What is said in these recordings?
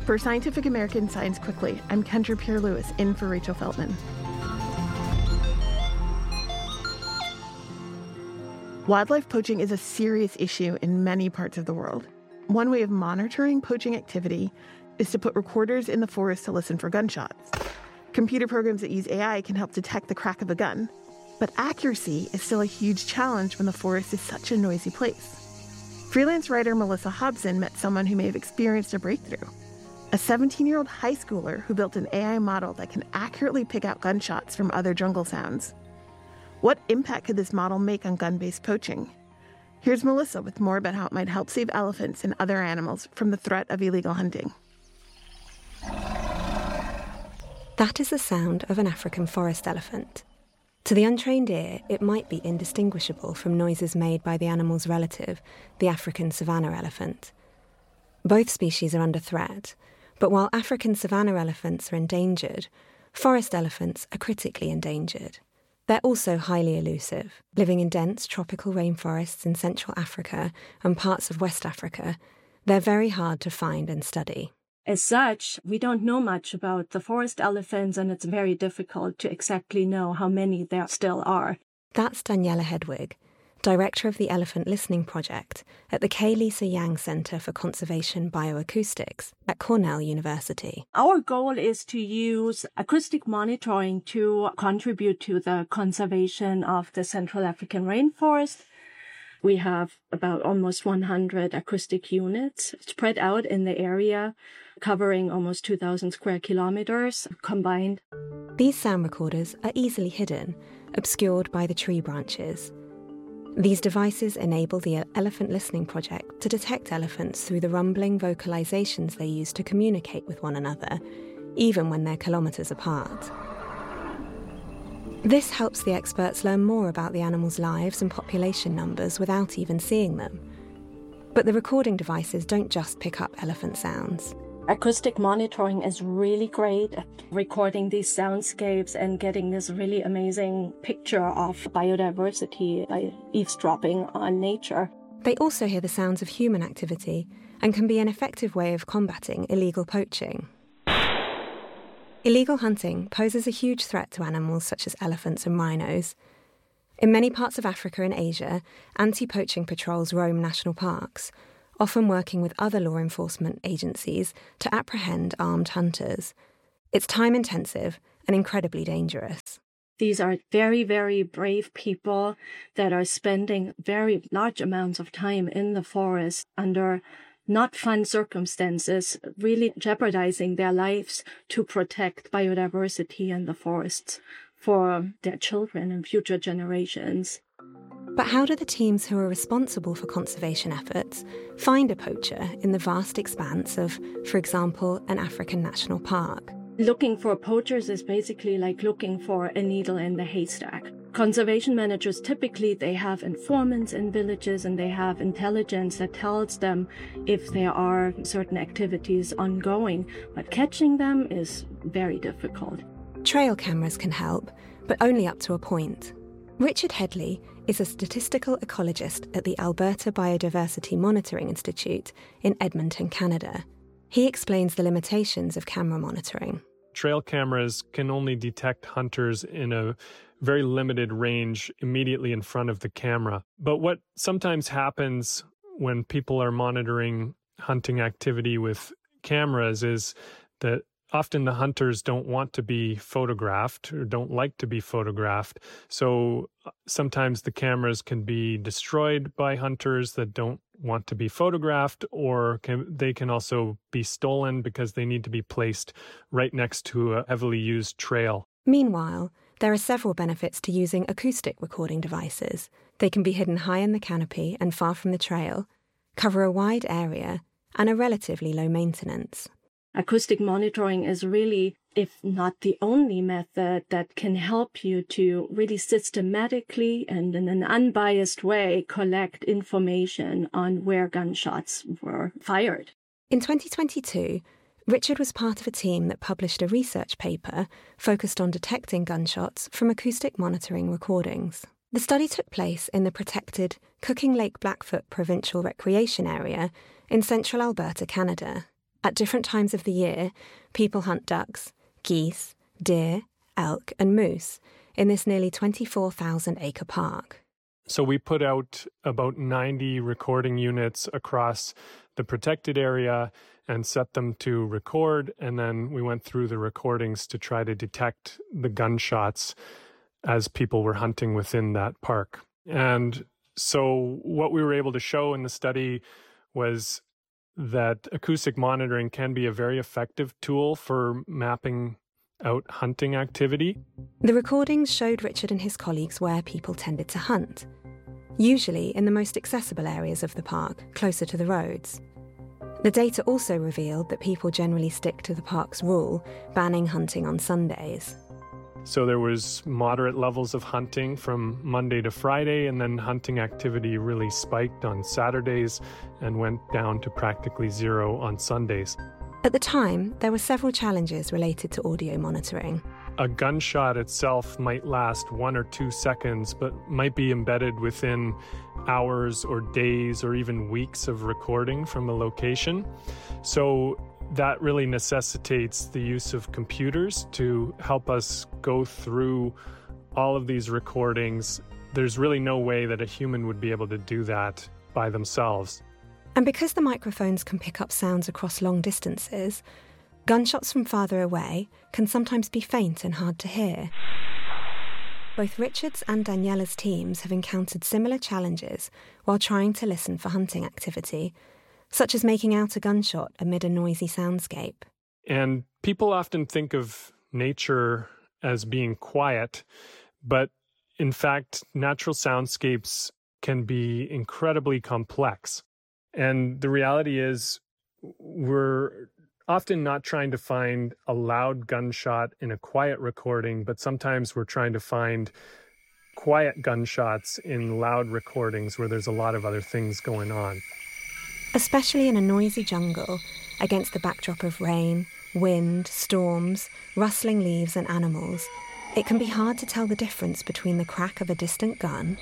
For Scientific American Science Quickly, I'm Kendra Pierre-Lewis, in for Rachel Feltman. Wildlife poaching is a serious issue in many parts of the world. One way of monitoring poaching activity is to put recorders in the forest to listen for gunshots. Computer programs that use AI can help detect the crack of a gun, but accuracy is still a huge challenge when the forest is such a noisy place. Freelance writer Melissa Hobson met someone who may have experienced a breakthrough. A 17-year-old high schooler who built an AI model that can accurately pick out gunshots from other jungle sounds. What impact could this model make on gun-based poaching? Here's Melissa with more about how it might help save elephants and other animals from the threat of illegal hunting. That is the sound of an African forest elephant. To the untrained ear, it might be indistinguishable from noises made by the animal's relative, the African savanna elephant. Both species are under threat, but while African savanna elephants are endangered, forest elephants are critically endangered. They're also highly elusive, living in dense tropical rainforests in Central Africa and parts of West Africa. They're very hard to find and study. As such, we don't know much about the forest elephants, and it's very difficult to exactly know how many there still are. That's Daniela Hedwig, director of the Elephant Listening Project at the K. Lisa Yang Center for Conservation Bioacoustics at Cornell University. Our goal is to use acoustic monitoring to contribute to the conservation of the Central African rainforest. We have about almost 100 acoustic units spread out in the area, covering almost 2,000 square kilometers combined. These sound recorders are easily hidden, obscured by the tree branches. These devices enable the Elephant Listening Project to detect elephants through the rumbling vocalizations they use to communicate with one another, even when they're kilometers apart. This helps the experts learn more about the animals' lives and population numbers without even seeing them. But the recording devices don't just pick up elephant sounds. Acoustic monitoring is really great at recording these soundscapes and getting this really amazing picture of biodiversity by eavesdropping on nature. They also hear the sounds of human activity and can be an effective way of combating illegal poaching. Illegal hunting poses a huge threat to animals such as elephants and rhinos. In many parts of Africa and Asia, anti-poaching patrols roam national parks, often working with other law enforcement agencies to apprehend armed hunters. It's time-intensive and incredibly dangerous. These are very, very brave people that are spending very large amounts of time in the forest under not fun circumstances, really jeopardizing their lives to protect biodiversity in the forests for their children and future generations. But how do the teams who are responsible for conservation efforts find a poacher in the vast expanse of, for example, an African national park? Looking for poachers is basically like looking for a needle in the haystack. Conservation managers, typically they have informants in villages and they have intelligence that tells them if there are certain activities ongoing, but catching them is very difficult. Trail cameras can help, but only up to a point. Richard Headley is a statistical ecologist at the Alberta Biodiversity Monitoring Institute in Edmonton, Canada. He explains the limitations of camera monitoring. Trail cameras can only detect hunters in a very limited range immediately in front of the camera. But what sometimes happens when people are monitoring hunting activity with cameras is that often the hunters don't want to be photographed or don't like to be photographed. So sometimes the cameras can be destroyed by hunters that don't want to be photographed, or they can also be stolen because they need to be placed right next to a heavily used trail. Meanwhile, there are several benefits to using acoustic recording devices. They can be hidden high in the canopy and far from the trail, cover a wide area, and are relatively low maintenance. Acoustic monitoring is really, if not the only method, that can help you to really systematically and in an unbiased way collect information on where gunshots were fired. In 2022, Richard was part of a team that published a research paper focused on detecting gunshots from acoustic monitoring recordings. The study took place in the protected Cooking Lake Blackfoot Provincial Recreation Area in central Alberta, Canada. At different times of the year, people hunt ducks, geese, deer, elk and moose in this nearly 24,000-acre park. So we put out about 90 recording units across the protected area and set them to record, and then we went through the recordings to try to detect the gunshots as people were hunting within that park. And so what we were able to show in the study was that acoustic monitoring can be a very effective tool for mapping out hunting activity. The recordings showed Richard and his colleagues where people tended to hunt, usually in the most accessible areas of the park, closer to the roads. The data also revealed that people generally stick to the park's rule, banning hunting on Sundays. So there was moderate levels of hunting from Monday to Friday, and then hunting activity really spiked on Saturdays and went down to practically zero on Sundays. At the time, there were several challenges related to audio monitoring. A gunshot itself might last 1 or 2 seconds, but might be embedded within hours or days or even weeks of recording from a location. So that really necessitates the use of computers to help us go through all of these recordings. There's really no way that a human would be able to do that by themselves. And because the microphones can pick up sounds across long distances, gunshots from farther away can sometimes be faint and hard to hear. Both Richard's and Daniela's teams have encountered similar challenges while trying to listen for hunting activity, such as making out a gunshot amid a noisy soundscape. And people often think of nature as being quiet, but in fact, natural soundscapes can be incredibly complex. And the reality is, we're often not trying to find a loud gunshot in a quiet recording, but sometimes we're trying to find quiet gunshots in loud recordings where there's a lot of other things going on. Especially in a noisy jungle, against the backdrop of rain, wind, storms, rustling leaves and animals, it can be hard to tell the difference between the crack of a distant gun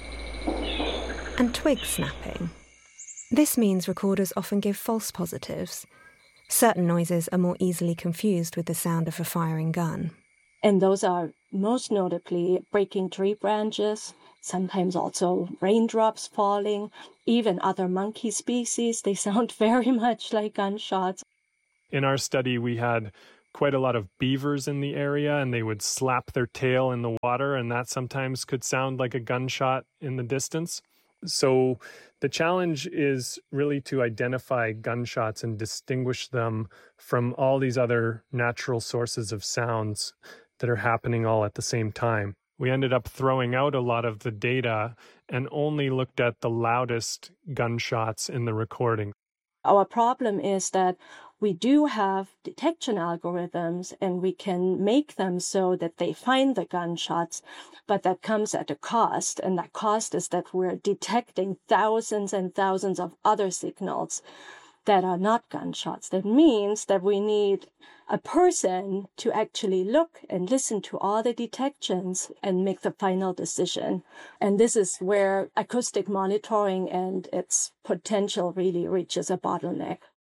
and twigs snapping. This means recorders often give false positives. Certain noises are more easily confused with the sound of a firing gun. And those are most notably breaking tree branches, sometimes also raindrops falling, even other monkey species. They sound very much like gunshots. In our study, we had quite a lot of beavers in the area, and they would slap their tail in the water, and that sometimes could sound like a gunshot in the distance. So the challenge is really to identify gunshots and distinguish them from all these other natural sources of sounds that are happening all at the same time. We ended up throwing out a lot of the data and only looked at the loudest gunshots in the recording. Our problem is that we do have detection algorithms and we can make them so that they find the gunshots, but that comes at a cost. And that cost is that we're detecting thousands and thousands of other signals that are not gunshots. That means that we need a person to actually look and listen to all the detections and make the final decision. And this is where acoustic monitoring and its potential really reaches a bottleneck.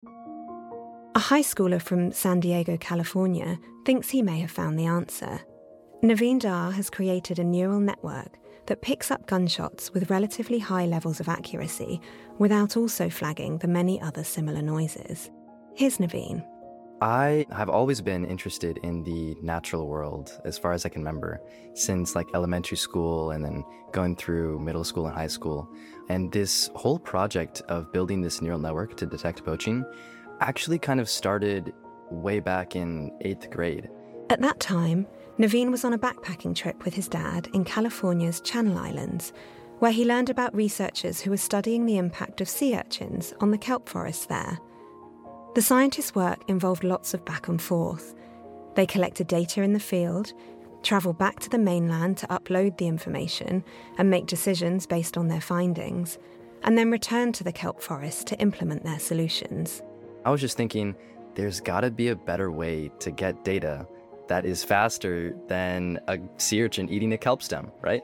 A high schooler from San Diego, California, thinks he may have found the answer. Naveen Dar has created a neural network that picks up gunshots with relatively high levels of accuracy without also flagging the many other similar noises. Here's Naveen. I have always been interested in the natural world as far as I can remember, since like elementary school and then going through middle school and high school. And this whole project of building this neural network to detect poaching actually kind of started way back in 8th grade. At that time, Naveen was on a backpacking trip with his dad in California's Channel Islands, where he learned about researchers who were studying the impact of sea urchins on the kelp forests there. The scientists' work involved lots of back and forth. They collected data in the field, travelled back to the mainland to upload the information and make decisions based on their findings, and then returned to the kelp forest to implement their solutions. I was just thinking, there's gotta be a better way to get data that is faster than a sea urchin eating a kelp stem, right?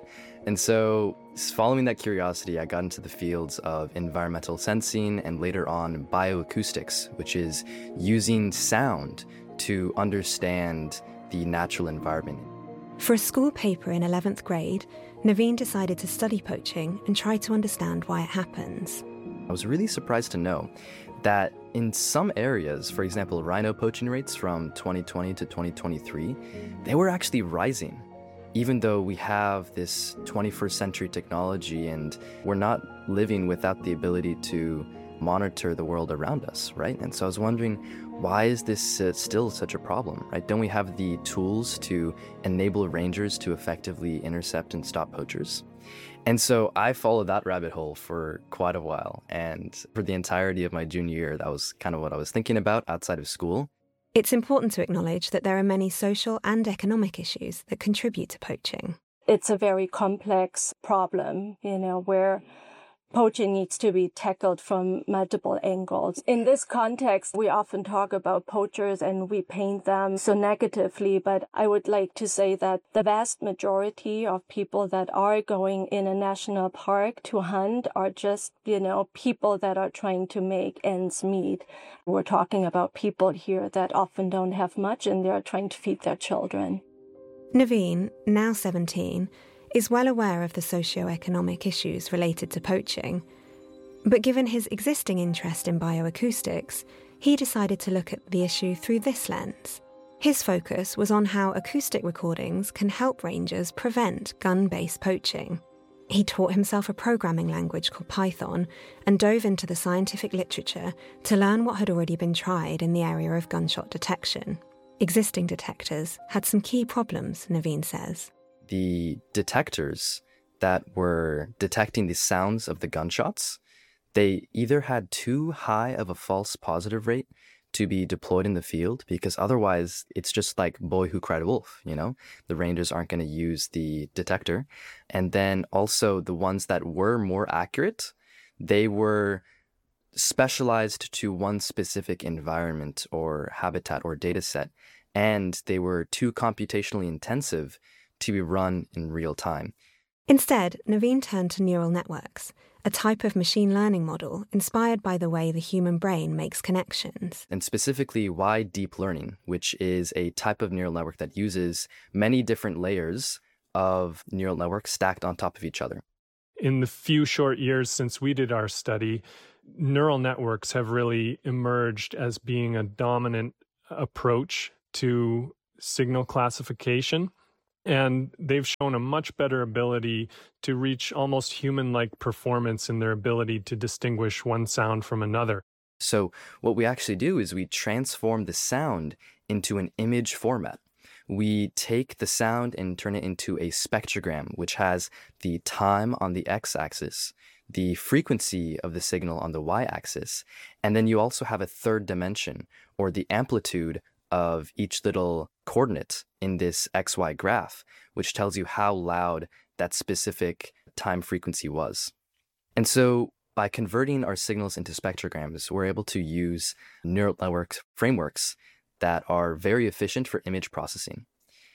And so, following that curiosity, I got into the fields of environmental sensing and later on bioacoustics, which is using sound to understand the natural environment. For a school paper in 11th grade, Naveen decided to study poaching and try to understand why it happens. I was really surprised to know that in some areas, for example, rhino poaching rates from 2020 to 2023, they were actually rising. Even though we have this 21st century technology and we're not living without the ability to monitor the world around us, right? And so I was wondering, why is this still such a problem, right? Don't we have the tools to enable rangers to effectively intercept and stop poachers? And so I followed that rabbit hole for quite a while. And for the entirety of my junior year, that was kind of what I was thinking about outside of school. It's important to acknowledge that there are many social and economic issues that contribute to poaching. It's a very complex problem, where poaching needs to be tackled from multiple angles. In this context, we often talk about poachers and we paint them so negatively, but I would like to say that the vast majority of people that are going in a national park to hunt are just, people that are trying to make ends meet. We're talking about people here that often don't have much and they're trying to feed their children. Naveen, now 17, is well aware of the socio-economic issues related to poaching. But given his existing interest in bioacoustics, he decided to look at the issue through this lens. His focus was on how acoustic recordings can help rangers prevent gun-based poaching. He taught himself a programming language called Python and dove into the scientific literature to learn what had already been tried in the area of gunshot detection. Existing detectors had some key problems, Naveen says. The detectors that were detecting the sounds of the gunshots, they either had too high of a false positive rate to be deployed in the field, because otherwise it's just like Boy Who Cried Wolf, The rangers aren't going to use the detector. And then also the ones that were more accurate, they were specialized to one specific environment or habitat or data set, and they were too computationally intensive to be run in real time. Instead, Naveen turned to neural networks, a type of machine learning model inspired by the way the human brain makes connections. And specifically, why deep learning, which is a type of neural network that uses many different layers of neural networks stacked on top of each other. In the few short years since we did our study, neural networks have really emerged as being a dominant approach to signal classification. And they've shown a much better ability to reach almost human-like performance in their ability to distinguish one sound from another. So what we actually do is we transform the sound into an image format. We take the sound and turn it into a spectrogram, which has the time on the x-axis, the frequency of the signal on the y-axis, and then you also have a third dimension, or the amplitude of each little coordinate in this XY graph, which tells you how loud that specific time frequency was. And so by converting our signals into spectrograms, we're able to use neural network frameworks that are very efficient for image processing.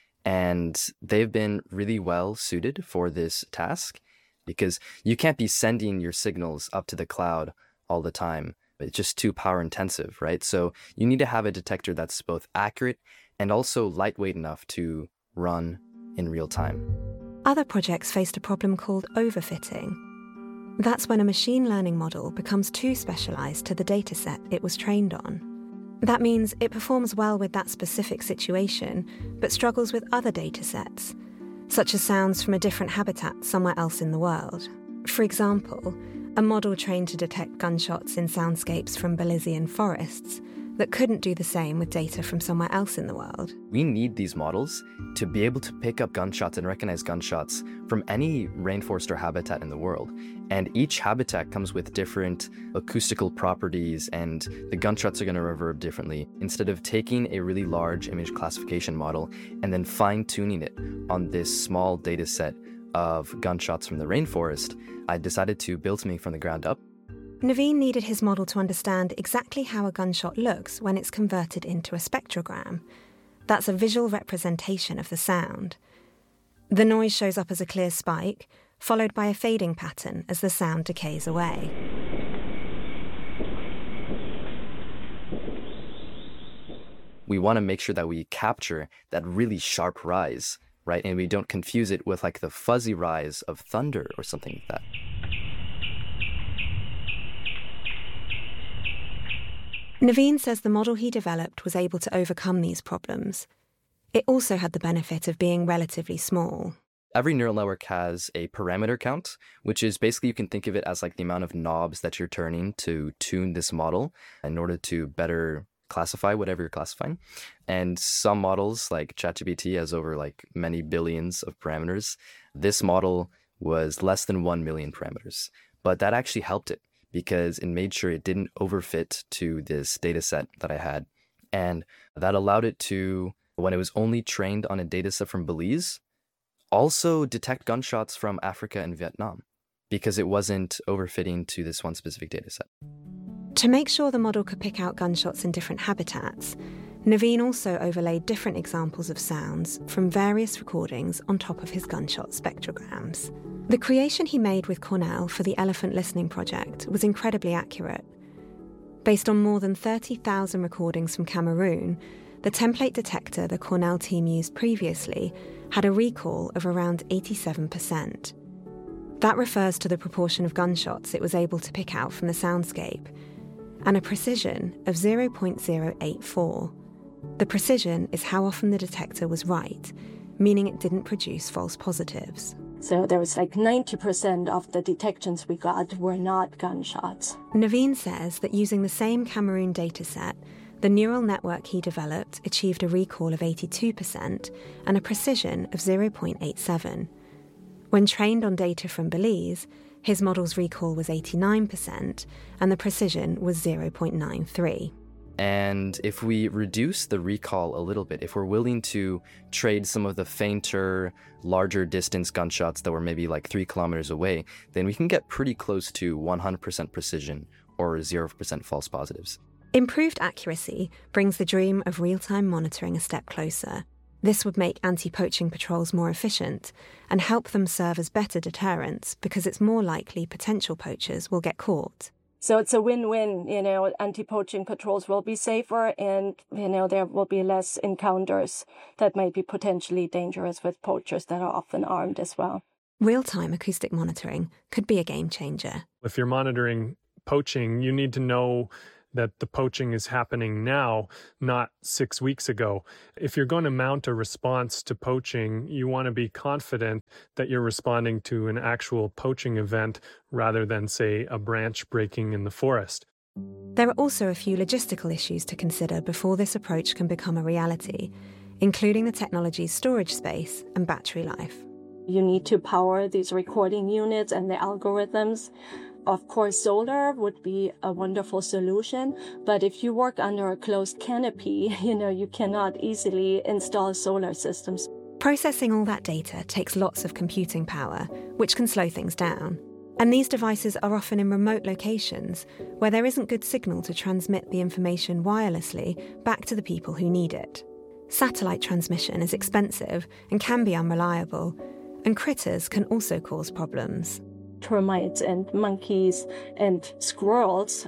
And they've been really well suited for this task because you can't be sending your signals up to the cloud all the time. It's just too power intensive, right? So you need to have a detector that's both accurate and also lightweight enough to run in real time. Other projects faced a problem called overfitting. That's when a machine learning model becomes too specialized to the dataset it was trained on. That means it performs well with that specific situation, but struggles with other datasets, such as sounds from a different habitat somewhere else in the world. For example, a model trained to detect gunshots in soundscapes from Belizean forests that couldn't do the same with data from somewhere else in the world. We need these models to be able to pick up gunshots and recognize gunshots from any rainforest or habitat in the world. And each habitat comes with different acoustical properties, and the gunshots are going to reverb differently. Instead of taking a really large image classification model and then fine-tuning it on this small data set of gunshots from the rainforest, I decided to build something from the ground up. Naveen needed his model to understand exactly how a gunshot looks when it's converted into a spectrogram. That's a visual representation of the sound. The noise shows up as a clear spike, followed by a fading pattern as the sound decays away. We want to make sure that we capture that really sharp rise, right? And we don't confuse it with like the fuzzy rise of thunder or something like that. Naveen says the model he developed was able to overcome these problems. It also had the benefit of being relatively small. Every neural network has a parameter count, which is basically, you can think of it as like the amount of knobs that you're turning to tune this model in order to better classify whatever you're classifying. And some models like ChatGPT has over like many billions of parameters. This model was less than 1 million parameters, but that actually helped it because it made sure it didn't overfit to this data set that I had. And that allowed it to, when it was only trained on a data set from Belize, also detect gunshots from Africa and Vietnam because it wasn't overfitting to this one specific data set. To make sure the model could pick out gunshots in different habitats, Naveen also overlaid different examples of sounds from various recordings on top of his gunshot spectrograms. The creation he made with Cornell for the Elephant Listening Project was incredibly accurate. Based on more than 30,000 recordings from Cameroon, the template detector the Cornell team used previously had a recall of around 87%. That refers to the proportion of gunshots it was able to pick out from the soundscape, and a precision of 0.084. The precision is how often the detector was right, meaning it didn't produce false positives. So there was like 90% of the detections we got were not gunshots. Naveen says that using the same Cameroon dataset, the neural network he developed achieved a recall of 82% and a precision of 0.87. When trained on data from Belize, his model's recall was 89% and the precision was 0.93. And if we reduce the recall a little bit, if we're willing to trade some of the fainter, larger distance gunshots that were maybe like 3 kilometers away, then we can get pretty close to 100% precision or 0% false positives. Improved accuracy brings the dream of real-time monitoring a step closer. This would make anti-poaching patrols more efficient and help them serve as better deterrents because it's more likely potential poachers will get caught. So it's a win-win, anti-poaching patrols will be safer and, there will be less encounters that might be potentially dangerous with poachers that are often armed as well. Real-time acoustic monitoring could be a game changer. If you're monitoring poaching, you need to know that the poaching is happening now, not 6 weeks ago. If you're going to mount a response to poaching, you want to be confident that you're responding to an actual poaching event rather than, say, a branch breaking in the forest. There are also a few logistical issues to consider before this approach can become a reality, including the technology's storage space and battery life. You need to power these recording units and the algorithms. Of course, solar would be a wonderful solution, but if you work under a closed canopy, you cannot easily install solar systems. Processing all that data takes lots of computing power, which can slow things down. And these devices are often in remote locations where there isn't good signal to transmit the information wirelessly back to the people who need it. Satellite transmission is expensive and can be unreliable, and critters can also cause problems. Termites and monkeys and squirrels,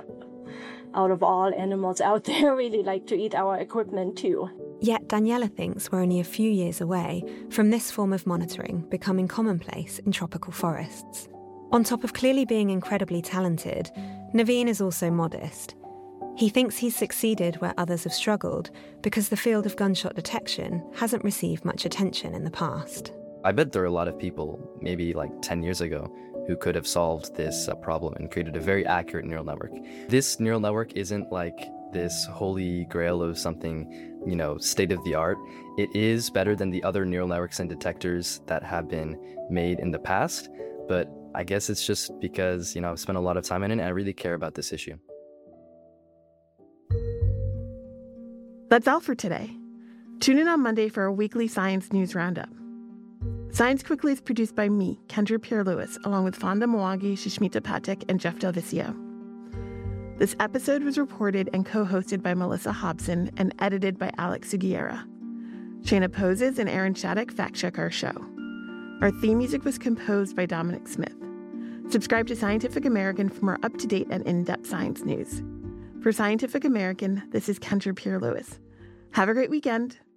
out of all animals out there, really like to eat our equipment too. Yet Daniela thinks we're only a few years away from this form of monitoring becoming commonplace in tropical forests. On top of clearly being incredibly talented, Naveen is also modest. He thinks he's succeeded where others have struggled because the field of gunshot detection hasn't received much attention in the past. I bet there are a lot of people, maybe like 10 years ago, who could have solved this problem and created a very accurate neural network. This neural network isn't like this holy grail of something, state of the art. It is better than the other neural networks and detectors that have been made in the past, but I guess it's just because, I've spent a lot of time in it and I really care about this issue. That's all for today. Tune in on Monday for a weekly science news roundup. Science Quickly is produced by me, Kendra Pierre-Lewis, along with Fonda Mwangi, Shishmita Patek, and Jeff Del Vicio. This episode was reported and co-hosted by Melissa Hobson and edited by Alex Sugiura. Shayna Poses and Aaron Shattuck fact-check our show. Our theme music was composed by Dominic Smith. Subscribe to Scientific American for more up-to-date and in-depth science news. For Scientific American, this is Kendra Pierre-Lewis. Have a great weekend.